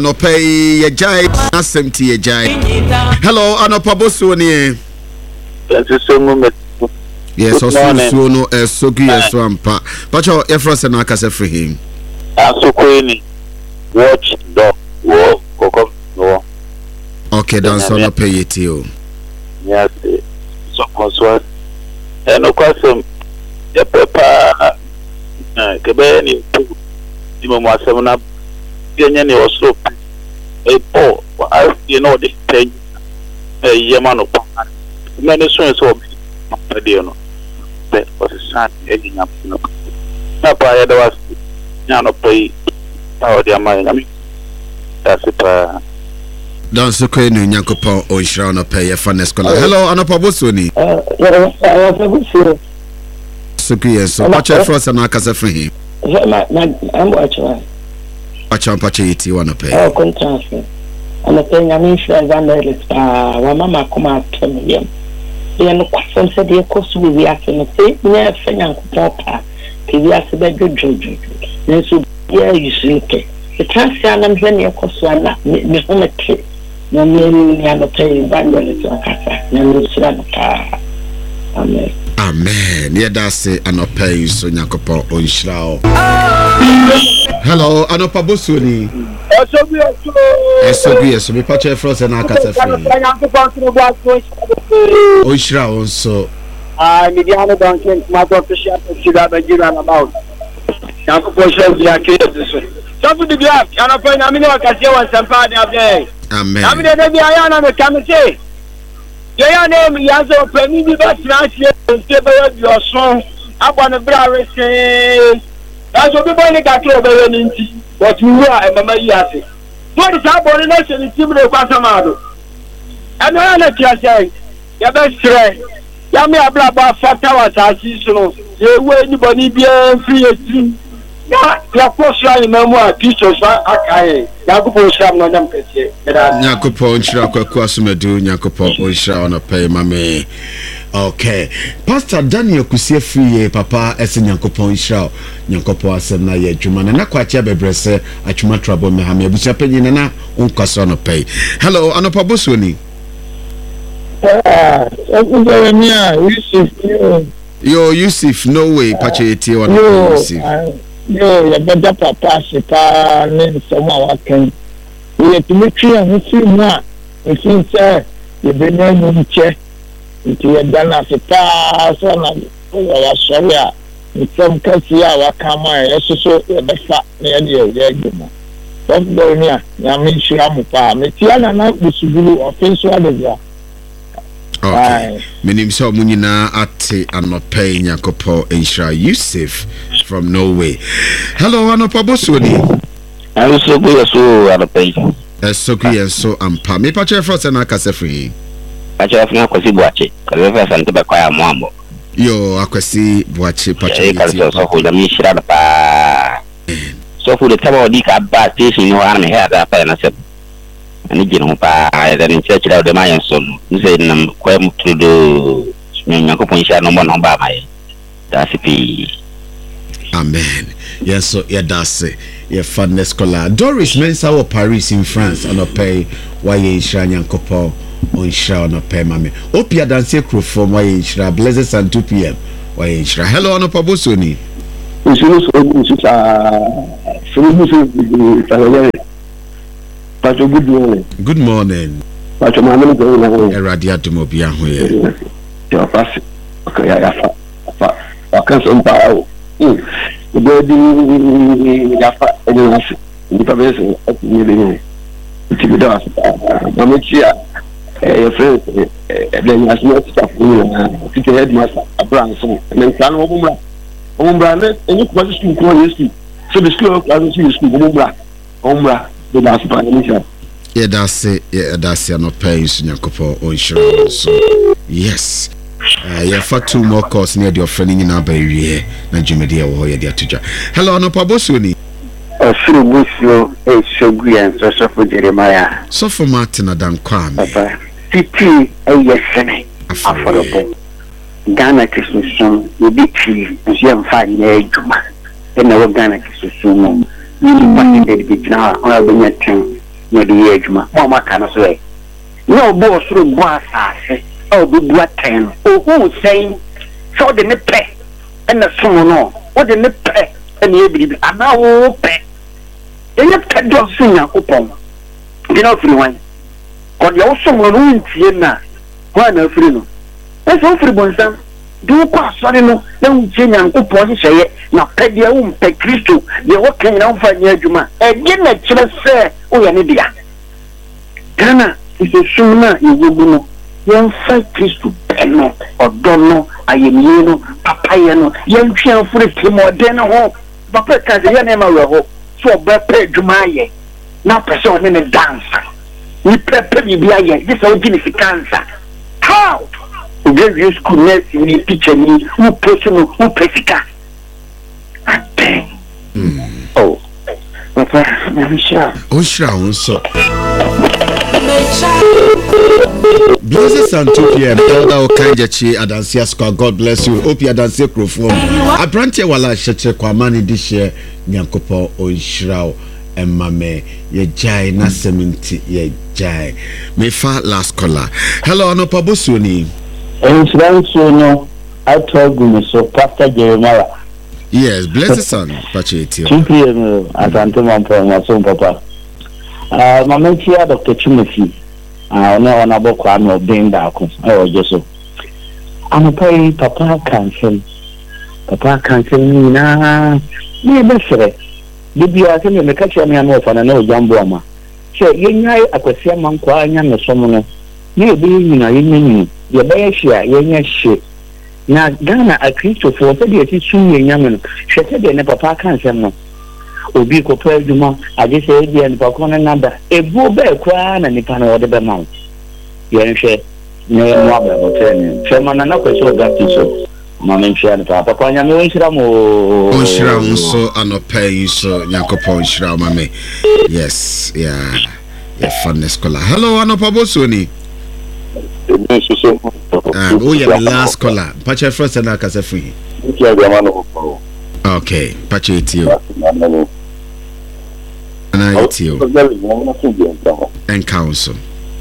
no pay ye jai asempti ye jai. Hello, Anopa Bosoni. Yes, also no sogi swampa. Pacho Efros and Akase free him. Asukweni watch dog wo koko no. Okay, dan so no pay it you. Yes, so consult. And no question. Ya pepa kebe ni di mo asem na yenye ni oso po you know the thing yema no pa na ne so so pede no be was sad eginya no na pa ya da was nya no pay tawo dia mai na mi that's it dan so kwe no nyankopon o nhira no pay ya fanes kola. Hello Anopa Bosoni. Suki so pacha frost na akase free him. I'm watching. Pacha iti wana pay. Oh, contrast. I'm saying I'm insurance and wa mama kuma atome. Ya no kwasem se de kosu wi ase no se nya fe nyankopon pa. Ke wi ase be jojojo. Nso ya yusuke. The transfer na mhe ne kosu ana me homete. Na me ya no pay bandole to akasa. Na no sira no pa. Amen. Amen. Yeah, that's it. Anopa so nyankopon o nhira. Hello, Anopa Bosoni. So me pacha frost na akasa free. O nhira onso. Mediano Duncan, my doctor, she about. Nyankopon shall be a case. Something to be up, and I find I mean, I can see one some party up there. Amen. I mean, maybe I am a committee. Your name is also permitted to table your song. I want to browse. That's what people got to obey. But you are a member. Yes, what is our body nation is similar to Quasamado. And I let you say, your best friend. Yami ablaba fata wa taasi so ye we anybody be free ya posha ni memu a teachers akaye yakupon sham no nyam kese yakupon shira kwaku asumedu yakupon o shira ona pay mame. Okay, Pastor Daniel kusie free papa ese yakupon shira yakupon asem na ye dwuma na kwacha bebrese atwuma trouble me ha me abusia panyin na onkaso no pay. Hello Anopa Bosoni. Yusuf, no way, Pacheti or Yusuf. No, better papa, Sita, name someone working. We have to make sure we see more. We see, sir, you've been in the chair. If you have done as a pass on a sorry, with some Cassia, what come on, so the fat near the That's going here. Yamin Shamupa, Metiana, not the Subu of Finsuadeza. Okay. My name is Munina Ate Anopa Nyakopo Enshra Yusuf from Norway. Hello, Anopa Bosoni. I'm so good so Anopa. So good so ampa. Me pacha frost na akase free. Pacha afuna kwesi buache. Kaza sante ba kwa mwambo. Yo akwesi buache pacha. E kaza so ko da mi shira da pa. So fu de taba odi ka ba station no ana me ha da pa na se. Ani gino pa da ni church da de mayen so nse nam kwa mutrudo nyankopon sha no mo no ba mai da sipi. Amen. Yes, so yeah, that's it. Yeah, fun scholar. Doris Mensa wa Paris in France and pay why ye shra nyankopon on shra no pay mame. Opia dance crew from why ye shra blessed and 2 p.m. why ye shra. Hello Anopa Bosoni. Pastor, good morning. Good morning. Pastor, my name is Eradia Dumobia here. Your first, okay, I can't somehow. The body, Yafa, and the person of the Mamichia, your friend, then has not stuff to the headmaster, a Branson, and then San Ombra, and you question to so the school classes you speak Ombra. The last part, yeah, that's it. Yeah, that's it. Not paying Sunyakopo or insurance. So, yes. Yeah, for 2 more calls near your friend in our baby. Najimedia or Hoya Tuja. Hello, Anopa Bosoni. Through Muslim, a Shoguan, so for Jeremiah. So for Martin Adam Kwame. Papa, Titi, a yes, affordable. Ghana Christmas song, the big tree, and young fine Juma. Then our Ghana Christmas song. Passing the bit now, I have been at 10. na de yɛ adwuma mo ma ka no so ɛ na obo osoro bo asase obebu aten ohu sɛn so de ne pɛ ɛna som no o de ne pɛ ɛna ebiribi ana wo pɛ ɛyɛ pɛ do so Nyankopɔn de na ofiri wan ko de wo som no ntie na ho na ofiri no ɛso ofiri bonsam de wo kwa sɔre no na ntie Nyankopɔn hyehyɛ na pɛ de wo mpɛ Kristo de wo kan na wo fa nya adwuma ɛgye na kyerɛ sɛ o yɛ ne dia kana isosum na yewu no yɛmfa Kristo pɛno ɔdɔ ayemie no papaye no yɛntwea fure timɔden no ho papa ka sɛ yɛ ne ma wɛ ho so ɔbɛpɛ adwuma ayɛ na pɛ sɛ ɔne ne dansa ni pɛpɛ biribi ayɛ gye sɛ wogye ne sika nsa how obiawie school nurse ni teacher ni wopɛ so no wopɛ sika atɛn papa namihyira ɔnhyira wo nso Blessed and 2 p.m. Elder Okanjachi Adansia Squad. God bless you. Hope you Adansia Krofo. Abrantia wala sheche kwa mani dishe Nyankopo Oishrao Emame ye jai na seminti ye jai. Mefa last caller. Hello, no pabosuni. Insurance I told you so Pastor Jeremiah. Yes, blessed son. Pacheti. 2 p.m. Atantuma from Papa. Mama Chia Dr. Timothy. No one about Kwame or being back. Oh, just so. I'm a pay Papa cancel. Papa cancel me na. Me best. Bibi I tell you me catch me and off and no jamboma. So you know I could see man kwa nya me someone. Me be you know you mean you buy share you shit. Na Ghana a Christo for the it soon young. She said the Papa cancel no. Obi ko pɛ adwuma agye sɛ ebi nipa ko ne nada ebu bɛɛ koraa na nipa na wɔde bɛma wo yɛnhwɛ ne mu aba hotel ne hwɛ ma na kwɛsɛ ɔgati so ma menhwɛ nipa papa nya me wonhyira mo ɔnhyira wo nso anɔpɛ yi so Nyankopɔn nhyira ma me yes yeah fun scholar hello anɔpa bosoni oh yeah last caller pacha first and akasa free okay pacha etio and council.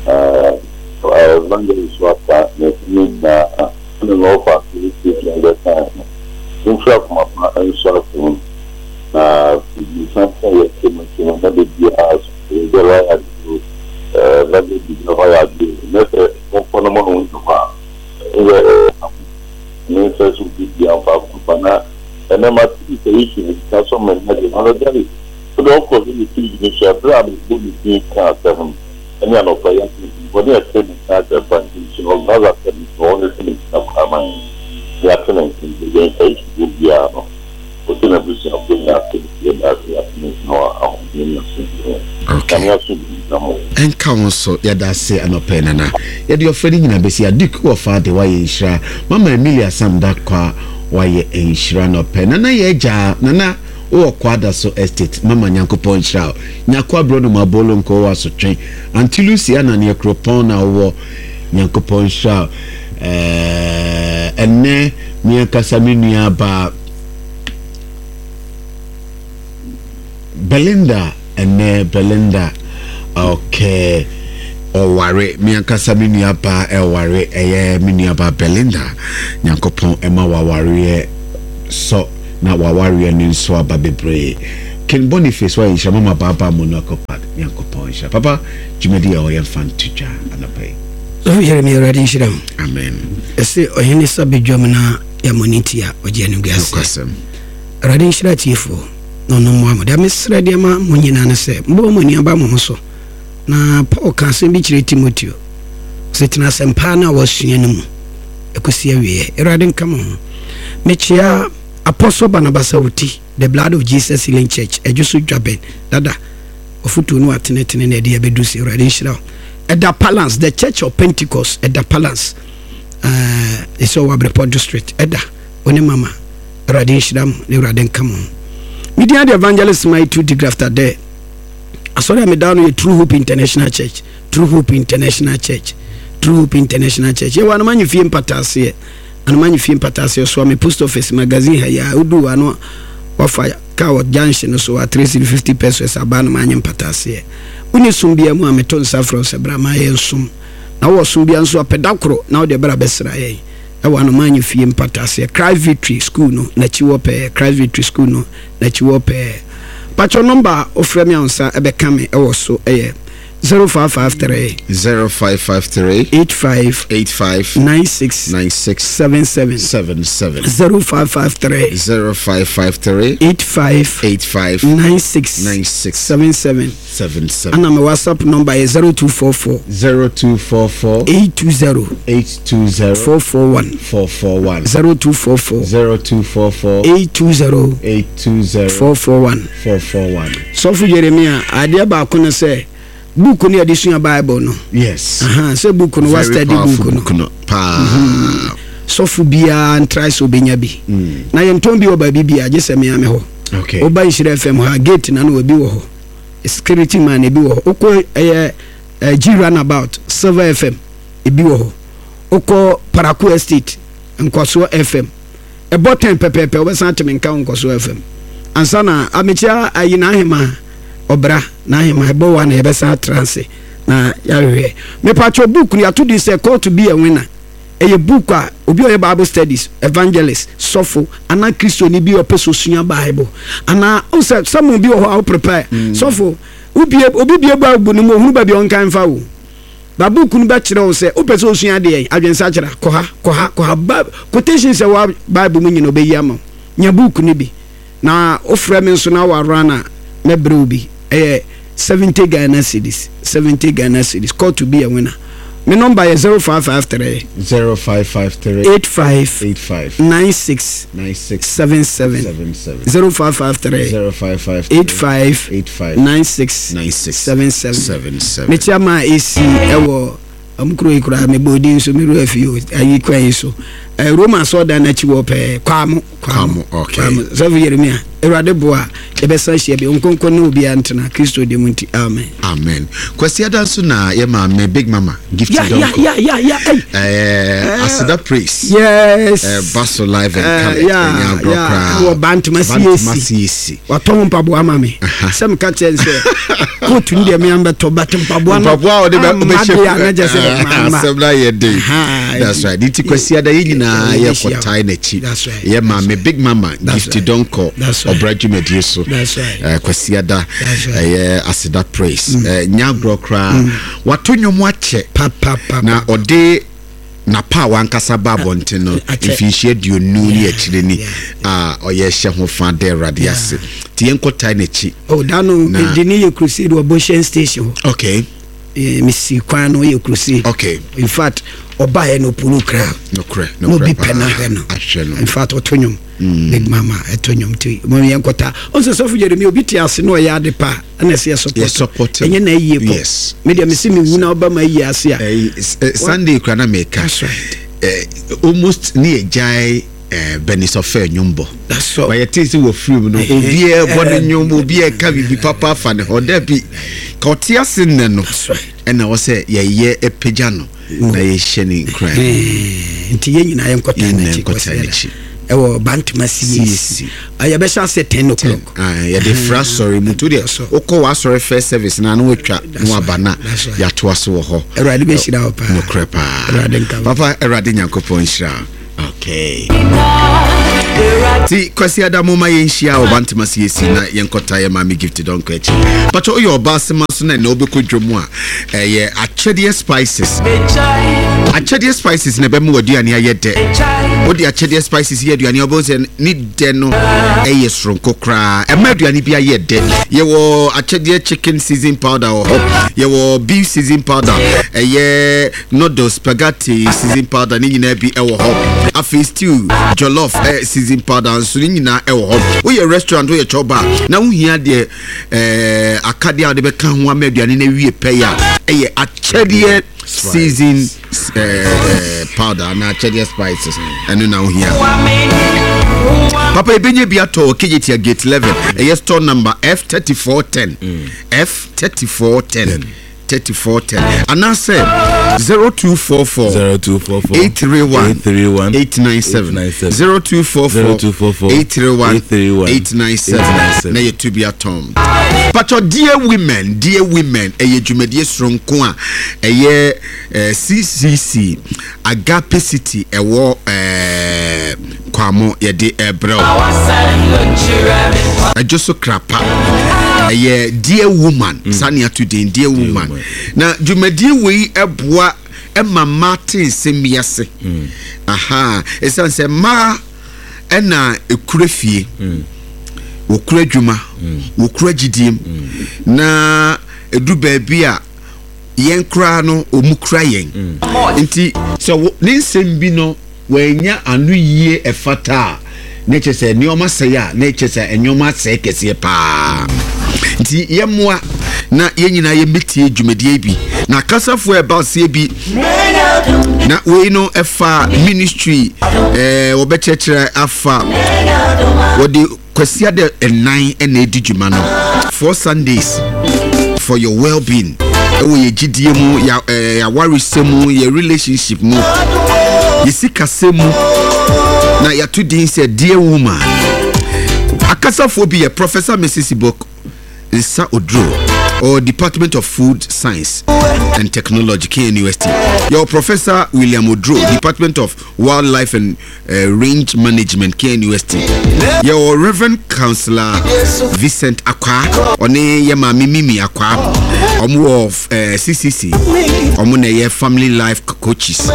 So of course, in the initial program is going to be cancer. And you know, for when you are telling that the foundation of another thing, only thing of common, the excellence in the age will be a within a vision of doing that thing, as we are and council, yada say an opena. Yet your friend in a besia duke or father, why you shra, Mamma Emilia Sam that car, why you ain't shran or pen, and I ja, nana. O kwada so estate mama Nyankopɔn hyira nyakwa bro no mabolo nko wa so twen anti Lucia na ne kropon na wo Nyankopɔn hyira enne mi akasa menua ba Belinda okay oware mi akasa menua ba eware eye menua ba Belinda Nyankopɔn ema waware so na wawari ni nso ababebre Ken Boniface wa insha mama baba monokopad Nyankopɔn insha papa jumedi ya oyen fan tuja anapai so Jeremy ready shiram amen ese ohene sabe dwomna ya monitia oje anu gase ready shira tifo no Muhammad amesra de ma monyina na se mbo moni aba mo so na Paul kan se bi kire Timoteo se tina sempa na wasua no mu ekosi awie erade nkamo mechia Apostle Barnabas Awuti, the blood of Jesus Healing Church, a Josu Jaben, Dada, Ofutu no atenetene na de abedusi urade shira. At the Palance, the Church of Pentecost, at the Palance, it's all Wabreport District, Edda, One Mama, urade shira, the urade come on. Media the evangelist my two degree after there. I saw them down with True Hope International Church, True Hope International Church, True Hope International Church. You want to man you feel patas and manufacturing patasio so me post office magazine ya udu ano wafa ka junction so at 350 pesos abana manyem patasio woni sumbia mu ameto nsafro se bra ma ye nsum na wo sumbia nso apedakoro na wo de bra besra ye ewa no manyi fie mpatase Christ Victory School no na chiwo pe Christ Victory School no na chiwo pe pacho number ofre mi ansa ebe kame ewo so 0553 85 96 77 0553 85 96 77 and my WhatsApp number is 0244 820 441 0244 820 441 so for Jeremiah ade ba ko no say book ni addition Bible no yes say book no was study book no pa so for bia try so benya bi na yenton bi oba bibia je se me ame ho okay oba Ishira FM ha gate na no obi wo ho security man ebi wo ho okọ G runabout Silver FM ebi wo ho okọ Paraku Estate Nkoso FM eboten pepepe obesan temenka Nkoso FM ansa na amechia ayina hema obra na hema ebo wa na ebesa trance na yawe me patcho book ni atudi say call to be a winner eye book a obi o Bible studies evangelist sofo ana Christo ni bi o peso sua Bible ana o say some bi o how prepare sofo obi bi Bible ni mo hunu ba bi on kan fa wo ba book ni ba kire o say o peso sua de adwensa kira koha quotation say wa Bible mu nyino be yama nya book ni bi na ofra me nso na wa rana na brew 70 Ghana cedis call to be a winner. My number is 0553 85 96 77 0553 85 96 77 me chama AC ewo amkro ikura me bodi so me ru afio ayi kwan so Roma so da na chiwo pe kwamo okay so Jeremiah erade boa ebesa hia bi onkonkon na obi antena Kristo de munti amen kwasi da so na ye ma me big mama gift don Asida praise yes Basso live and color wo bantumasi waton mpabo ama me sem ka chense ko tunde me amba to batumpo mpabo o de be asebla ye dey that's right diti kwasi da yina ye kotai na chi ye ma me big mama gift don call obrajumed yeso kwasi da Asida praise nyagro kra watonyomu ache na ode na pa wankasa babonte no ifihie duonu ni akire ni oye hye ho fa de radiase tie nkotai na chi dano dini ye crusade Ocean Station okay misi kwano ye crusade okay in fact obaye no pulu kra no bi pena no in fact otonyom big mama etonyom ti mo ye nkota onso so fujere mi obi ti ase no ya ade pa na se support enye na yie po media misi mi wuna oba ma yie ase a Sunday kra na make almost ni ejai Benisofe nyumbo that's so why tisi wo film no obi e bone nyumbo obi e ka bibi papa fa ne hoda bi ka otia sin ne no na wo se ye epeja no na ye hyeni kra nti ye nyina ye nkota na chi ewo bantumasi yes aya be sha say 10 o'clock ya de fresh sorry mutu de okọ wa sorry first service na no atwa no abana ya to aso wo ho erade be shira opa no crepa papa erade nyakopon shira okay ti kwasi adamu ma yenhia obantimasi yesi na yenkota ye mami gift don kwachi but o your basima so na no bekodwomu a ye achedie spices na be mu aduane ayede odi achedie spices ye aduane obonse ni de no eye sronko kra e ma aduane bi ayede ye wo achedie chicken season powder ye wo beef season powder ye noodles spaghetti season powder ni nyina bi e wo ho afi stew jollof season powder so ni nyina e wo ho wo ye restaurant wo ye choba na wo hia de akadia de be kan ho amaduane na wie peya ye achedie season powder na achedie spices enu na wo hia papa ebenye biato KGT gate 11 store number F3410 F3410 and now say 0244 831 897 0244 831 897 na yetu bia tom Pacho dear women eye dwumadie soronko a eye CCC Agape City ewo kwamo yede ebrel ajoso krapa eye dear woman sania today dear woman na dwumadie we eboa Emma Martin semiase aha esanse ma ena ekurefie wokura dwuma wokura gidiem na edu baabi a yen kra no omukra yen nti so ne nsem bi no wanya anu yie efata ne chese nioma seya ne chese enyoma se kese pa nti yemwa na yenyina yemetie dwumadie bi na kasafo ebalse bi na we no efa ministry obechechire afa wodi kwasia de enan ena edi dwuma no 4 Sundays for your well-being ewe ye gidie mu ya warisemu ye relationship mu yesikasemu na ya tudin say dear woman akasafo bi ye Professor Mrs. Ibok Nsa Odro or Department of Food Science and Technology KNUST. Your Professor William Odro, Department of Wildlife and Range Management KNUST. Your Reverend Councillor Vincent Akwa one yema Mimi Akwa omu of CCC omu ne Family Life Coaches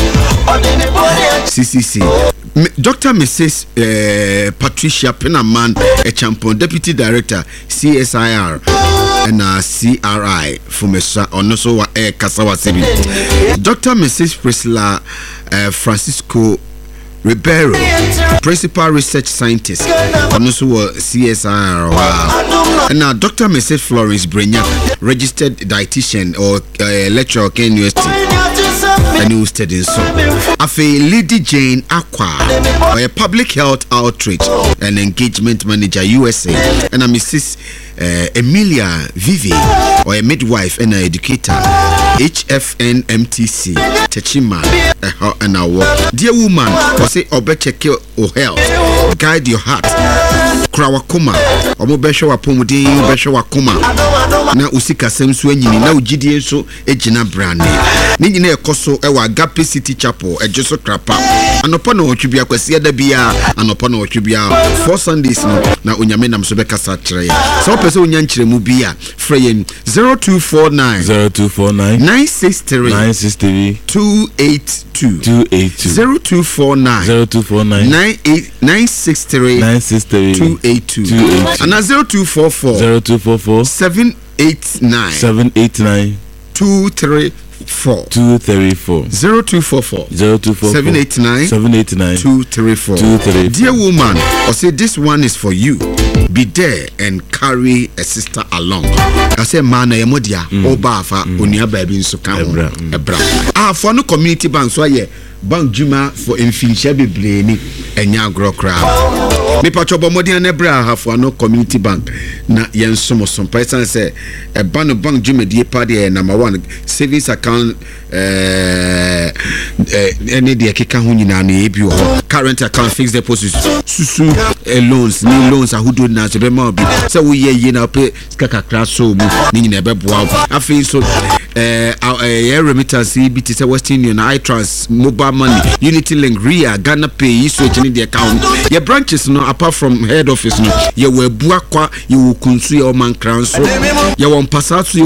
CCC. Dr. Mrs. Patricia Penaman Echampon, Deputy Director CSIR and CRI Fumesa Onoso wa Kasawa Sebi. Dr. Mrs. Priscilla Francisco Ribeiro, Principal Research Scientist Onoso wa CSIR and Dr. Mrs. Florence Brenya, Registered Dietitian or Lecturer KNUST. A new study so Afe Lady Jane Aqua or a public health outreach and engagement manager USA and a Mrs. Emilia Vivi or a midwife and an educator HFN MTC Techima and our work. Dear woman, or say check your health, guide your heart. Krawakuma omo besho wapomudi besho wakuma na usika semsu enyini na ugidie so ejina brane ni nyina ekoso ewa Agape City Chapel ejoso krapa anopa na otwibia kwasi ada bia anopa na otwibia 4 Sundays no na onyame nam so beka sa kire so pese onya nkyeremu bia freyen 0249 963 282 0249 963 282 and 0244 789 234 0244 789 234. Dear woman, I say this one is for you. Be there and carry a sister along. I say man emodia oba fa onia baby nso kan ebra. For no community bank so ye bank juma for infinite bebre ni enya agro crowd. Me pacho bomodi na ebra ha for no community bank na yen somo some person say e bank juma die pa de number 1 savings account any de keka ho nyina na ebi ho current account fixed deposit susu loans new loans ahudo na so be ma bi say we ye na pay skaka kra so mu ni nyina be boa afi so remittance bi ti say Western Union iTrans mobile money Unity Link Ria Ghana Pay so chini the account your branches no apart from head office no ye we bua kwa ye wo kunsu ye o man kran so ye won pasa so